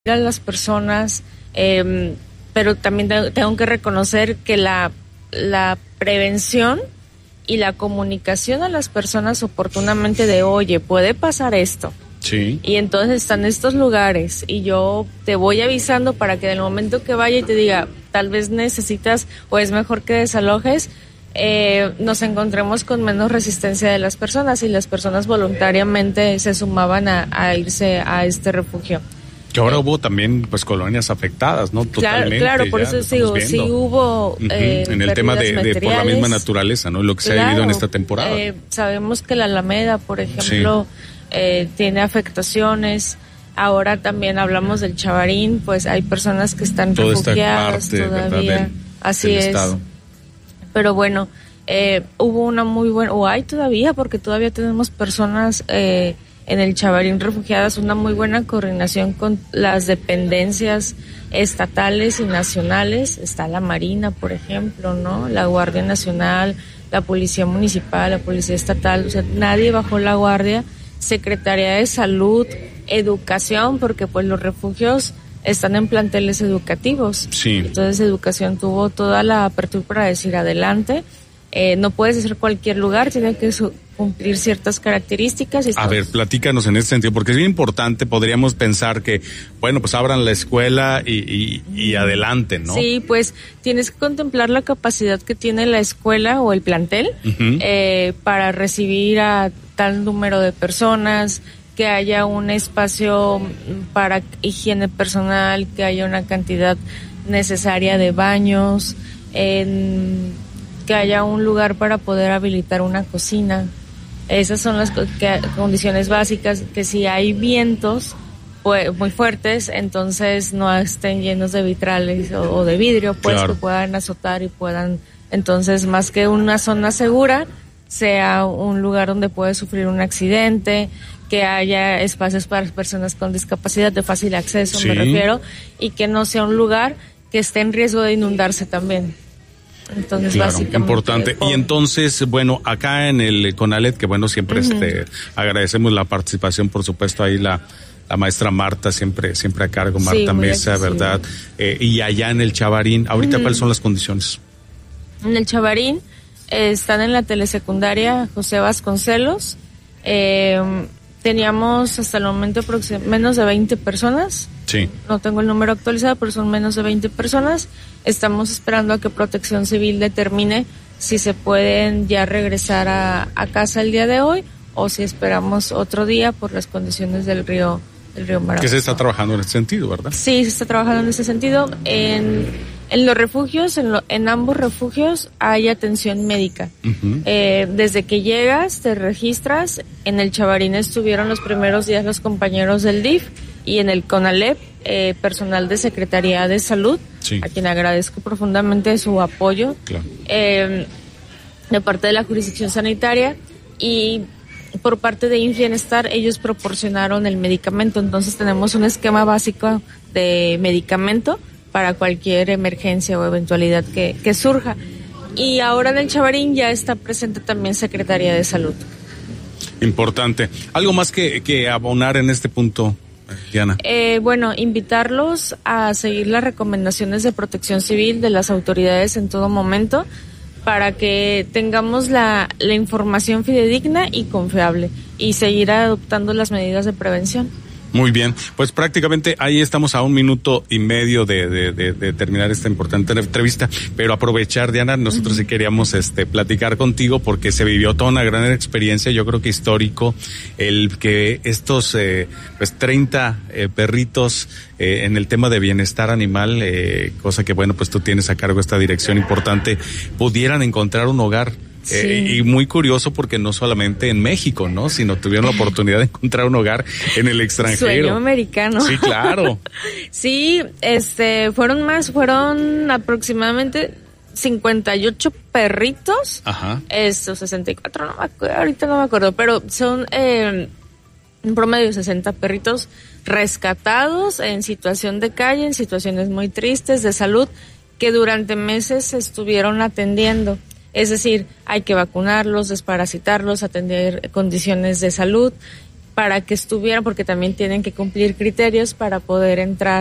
a las personas, pero también tengo que reconocer que la prevención y la comunicación a las personas oportunamente de, oye, puede pasar esto. Sí. Y entonces están estos lugares y yo te voy avisando para que en el momento que vaya y te diga, tal vez necesitas o es mejor que desalojes, nos encontremos con menos resistencia de las personas y las personas voluntariamente se sumaban a irse a este refugio. Que ahora hubo también pues colonias afectadas, ¿no? Totalmente. Claro, por eso digo, sí hubo en el tema de por la misma naturaleza, ¿no? Lo que se ha vivido en esta temporada. Sabemos que la Alameda, por ejemplo, tiene afectaciones. Ahora también hablamos del Chavarín, pues hay personas que están refugiadas todavía. ¿Verdad? Así es. Estado. Pero bueno, hubo una muy buena, o hay todavía, porque todavía tenemos personas en el Chavarín refugiadas, una muy buena coordinación con las dependencias estatales y nacionales. Está la Marina, por ejemplo, ¿no? La Guardia Nacional, la Policía Municipal, la Policía Estatal, o sea, nadie bajó la guardia. Secretaría de Salud, Educación, porque pues los refugios están en planteles educativos. Sí. Entonces Educación tuvo toda la apertura para decir adelante. No puedes hacer cualquier lugar, tiene que cumplir ciertas características. A ver, platícanos en ese sentido, porque es bien importante. Podríamos pensar que, bueno, pues abran la escuela y adelante, ¿no? Sí, pues tienes que contemplar la capacidad que tiene la escuela o el plantel para recibir a tal número de personas, que haya un espacio para higiene personal, que haya una cantidad necesaria de baños, que haya un lugar para poder habilitar una cocina. Esas son las condiciones básicas, que si hay vientos muy fuertes, entonces no estén llenos de vitrales o de vidrio, pues claro, que puedan azotar y puedan, entonces más que una zona segura, sea un lugar donde puede sufrir un accidente, que haya espacios para personas con discapacidad de fácil acceso, sí, me refiero, y que no sea un lugar que esté en riesgo de inundarse también. Entonces, claro, básicamente, importante. Y entonces, bueno, acá en el CONALED, que bueno, siempre agradecemos la participación, por supuesto, ahí la maestra Marta, siempre a cargo, Marta Mesa, ¿verdad? Y allá en el Chavarín, ahorita, ¿cuáles son las condiciones? En el Chavarín están en la telesecundaria José Vasconcelos. Teníamos hasta el momento menos de 20 personas. Sí. No tengo el número actualizado, pero son menos de 20 personas. Estamos esperando a que Protección Civil determine si se pueden ya regresar a casa el día de hoy o si esperamos otro día por las condiciones del río Marabaco. Que se está trabajando en ese sentido, ¿verdad? Sí, se está trabajando en ese sentido. En los refugios, en ambos refugios hay atención médica. Desde que llegas, te registras. En el Chavarín estuvieron los primeros días los compañeros del DIF y en el CONALEP, personal de Secretaría de Salud, sí, a quien agradezco profundamente su apoyo, claro, de parte de la jurisdicción sanitaria, y por parte de Infienestar ellos proporcionaron el medicamento. Entonces tenemos un esquema básico de medicamento para cualquier emergencia o eventualidad que surja. Y ahora en el Chavarín ya está presente también Secretaría de Salud. Importante. ¿Algo más que abonar en este punto, Diana? Bueno, invitarlos a seguir las recomendaciones de Protección Civil de las autoridades en todo momento para que tengamos la información fidedigna y confiable y seguir adoptando las medidas de prevención. Muy bien, pues prácticamente ahí estamos a 1 minuto y medio de terminar esta importante entrevista, pero aprovechar, Diana, nosotros sí queríamos platicar contigo porque se vivió toda una gran experiencia, yo creo que histórico, el que estos 30 perritos en el tema de bienestar animal, cosa que bueno, pues tú tienes a cargo esta dirección importante, pudieran encontrar un hogar. Sí. Y muy curioso porque no solamente en México, ¿no? Sino tuvieron la oportunidad de encontrar un hogar en el extranjero. Sueño americano. Sí, claro. Sí, fueron aproximadamente 58 perritos. Ajá. 64, no me acuerdo, ahorita no me acuerdo, pero son un promedio de 60 perritos rescatados en situación de calle, en situaciones muy tristes de salud, que durante meses se estuvieron atendiendo. Es decir, hay que vacunarlos, desparasitarlos, atender condiciones de salud para que estuvieran, porque también tienen que cumplir criterios para poder entrar